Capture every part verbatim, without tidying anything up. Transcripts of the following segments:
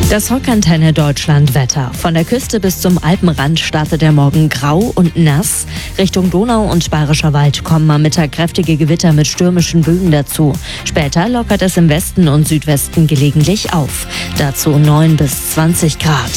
Das Rockantenne Deutschland Wetter. Von der Küste bis zum Alpenrand startet der Morgen grau und nass. Richtung Donau und Bayerischer Wald kommen am Mittag kräftige Gewitter mit stürmischen Böen dazu. Später lockert es im Westen und Südwesten gelegentlich auf. Dazu neun bis zwanzig Grad.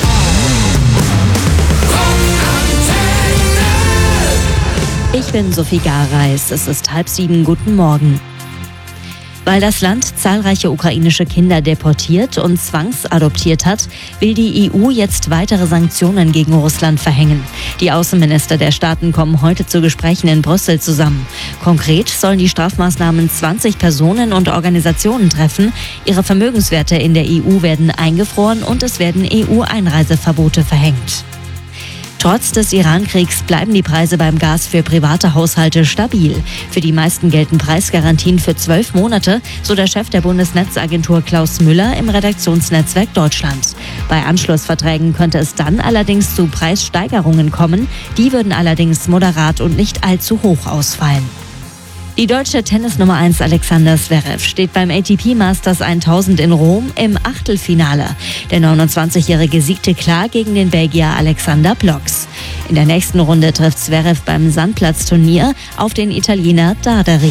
Ich bin Sophie Gareis. Es ist halb sieben. Guten Morgen. Weil das Land zahlreiche ukrainische Kinder deportiert und zwangsadoptiert hat, will die E U jetzt weitere Sanktionen gegen Russland verhängen. Die Außenminister der Staaten kommen heute zu Gesprächen in Brüssel zusammen. Konkret sollen die Strafmaßnahmen zwanzig Personen und Organisationen treffen. Ihre Vermögenswerte in der E U werden eingefroren und es werden E U-Einreiseverbote verhängt. Trotz des Iran-Kriegs bleiben die Preise beim Gas für private Haushalte stabil. Für die meisten gelten Preisgarantien für zwölf Monate, so der Chef der Bundesnetzagentur Klaus Müller im Redaktionsnetzwerk Deutschland. Bei Anschlussverträgen könnte es dann allerdings zu Preissteigerungen kommen. Die würden allerdings moderat und nicht allzu hoch ausfallen. Die deutsche Tennisnummer eins Alexander Zverev steht beim A T P Masters tausend in Rom im Achtelfinale. Der neunundzwanzigjährige siegte klar gegen den Belgier Alexander Plox. In der nächsten Runde trifft Zverev beim Sandplatzturnier auf den Italiener Darderi.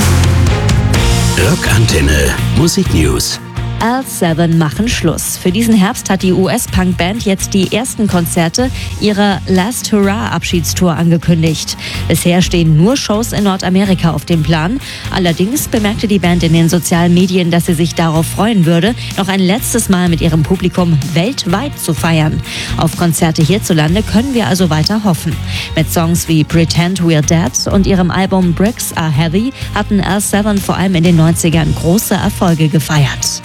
Rockantenne Musik News. L sieben machen Schluss. Für diesen Herbst hat die U S-Punk-Band jetzt die ersten Konzerte ihrer Last Hurrah-Abschiedstour angekündigt. Bisher stehen nur Shows in Nordamerika auf dem Plan. Allerdings bemerkte die Band in den sozialen Medien, dass sie sich darauf freuen würde, noch ein letztes Mal mit ihrem Publikum weltweit zu feiern. Auf Konzerte hierzulande können wir also weiter hoffen. Mit Songs wie Pretend We're Dead und ihrem Album Bricks Are Heavy hatten L sieben vor allem in den neunzigern große Erfolge gefeiert.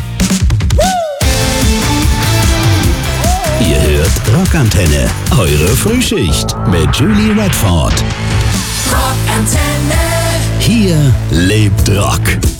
Ihr hört Rockantenne, eure Frühschicht mit Julie Redford. Rockantenne. Hier lebt Rock.